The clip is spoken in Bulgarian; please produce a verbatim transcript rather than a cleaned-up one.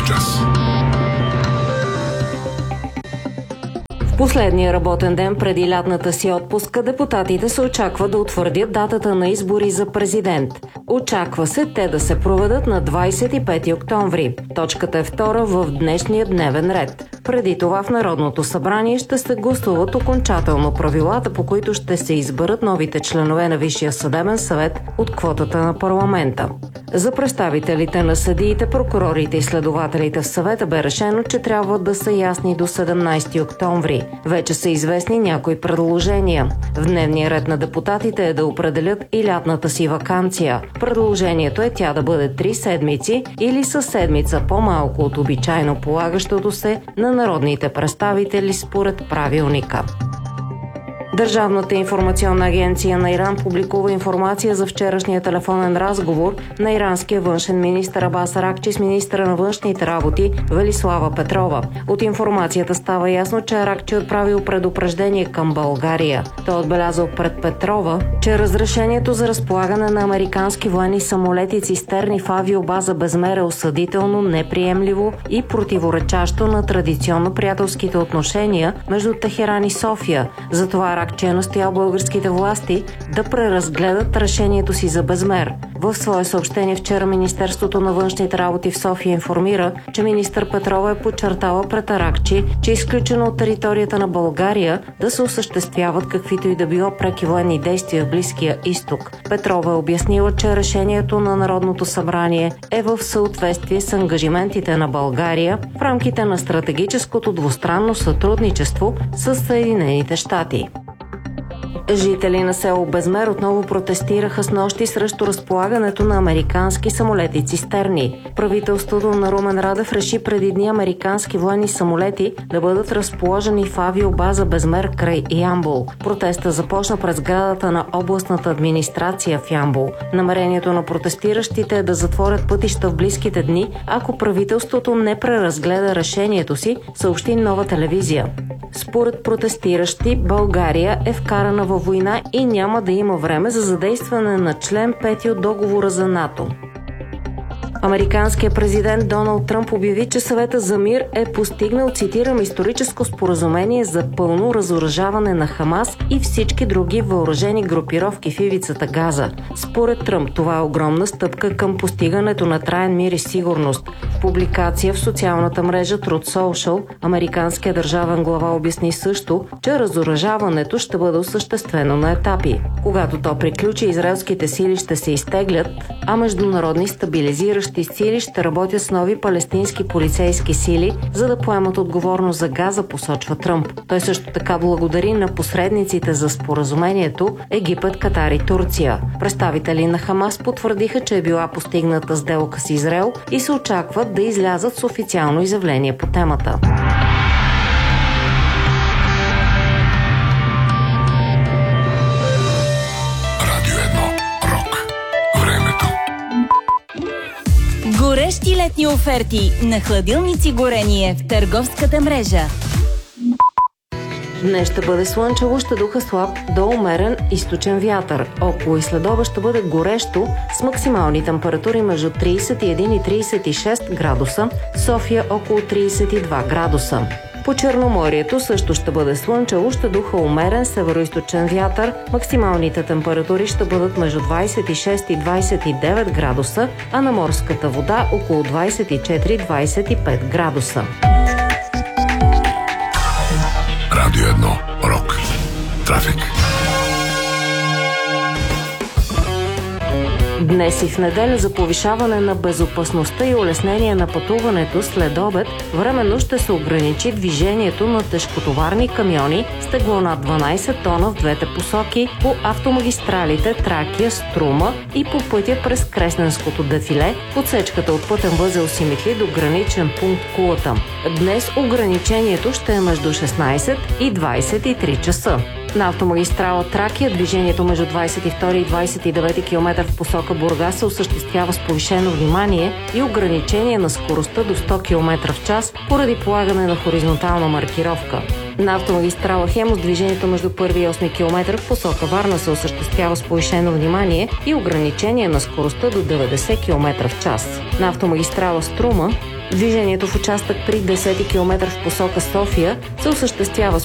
час. В последния работен ден преди лятната си отпуска депутатите се очаква да утвърдят датата на избори за президент. Очаква се те да се проведат на двадесет и пети октомври. Точката е втора в днешния дневен ред. Преди това в Народното събрание ще се гласуват окончателно правилата, по които ще се изберат новите членове на Висшия съдебен съвет от квотата на парламента. За представителите на съдиите, прокурорите и следователите в съвета бе решено, че трябва да са ясни до седемнадесети октомври. Вече са известни някои предложения. В дневния ред на депутатите е да определят и лятната си ваканция. Предложението е тя да бъде три седмици или със седмица по-малко от обичайно полагащото се на народните представители според правилника. Държавната информационна агенция на Иран публикува информация за вчерашния телефонен разговор на иранския външен министър Абас Аракчи с министъра на външните работи Велислава Петрова. От информацията става ясно, че Аракчи отправил предупреждение към България. Той отбелязал пред Петрова, че разрешението за разполагане на американски военни самолети и цистерни в авиобаза Безмер е осъдително, неприемливо и противоречащо на традиционно приятелските отношения между Техеран и София. Затова че е настоял българските власти да преразгледат решението си за Безмер. В свое съобщение вчера Министерството на външните работи в София информира, че министър Петрова е подчертала пред Аракчи, че е изключено от територията на България да се осъществяват каквито и да било преки военни действия в Близкия изток. Петрова е обяснила, че решението на Народното събрание е в съответствие с ангажиментите на България в рамките на стратегическото двустранно сътрудничество с Съединените щати. Жители на село Безмер отново протестираха снощи срещу разполагането на американски самолети-цистерни. Правителството на Румен Радев реши преди дни американски военни самолети да бъдат разположени в авиобаза Безмер край Ямбол. Протестът започна през сградата на областната администрация в Ямбол. Намерението на протестиращите е да затворят пътища в близките дни, ако правителството не преразгледа решението си, съобщи Нова телевизия. Според протестиращи, България е вкарана във война и няма да има време за задействане на член пети от договора за НАТО. Американският президент Доналд Тръмп обяви, че съвета за мир е постигнал, цитирам, историческо споразумение за пълно разоръжаване на Хамас и всички други въоръжени групировки в ивицата Газа. Според Тръмп това е огромна стъпка към постигането на траен мир и сигурност. В публикация в социалната мрежа Truth Social, американският държавен глава обясни също, че разоръжаването ще бъде осъществено на етапи. Когато то приключи, израелските сили ще се изтеглят, а международни стабилизиращи сили ще работят с нови палестински полицейски сили, за да поемат отговорност за Газа, посочва Тръмп. Той също така благодари на посредниците за споразумението Египет, Катар и Турция. Представители на Хамас потвърдиха, че е била постигната сделка с Израел и се очакват да излязат с официално изявление по темата. Горещи летни оферти на хладилници горение в търговската мрежа. Днес ще бъде слънчево, ще духа слаб до умерен източен вятър. Около и следоба ще бъде горещо с максимални температури между тридесет и един и тридесет и шест градуса, София около тридесет и два градуса. По Черноморието също ще бъде слънчево, ще духа умерен североизточен вятър. Максималните температури ще бъдат между двадесет и шест и двадесет и девет градуса, а на морската вода около двадесет и четири до двадесет и пет градуса. Радио едно Рок. Трафик. Днес и в неделя за повишаване на безопасността и улеснение на пътуването след обед временно ще се ограничи движението на тежкотоварни камиони с тегло над дванадесет тона в двете посоки по автомагистралите Тракия, Струма и по пътя през Кресненското дефиле, отсечката от пътен възел Симитли до граничен пункт Кулата. Днес ограничението ще е между шестнадесет и двадесет и три часа. На автомагистрала Тракия движението между двадесет и втори и двадесет и девети километър в посока Бургас се осъществява с повишено внимание и ограничение на скоростта до сто километра в час поради полагане на хоризонтална маркировка. На автомагистрала Хемус движението между първи и осми километър в посока Варна се осъществява с повишено внимание и ограничение на скоростта до деветдесет километра в час. На автомагистрала Струма Движението в участък при десети километър в посока София се осъществява с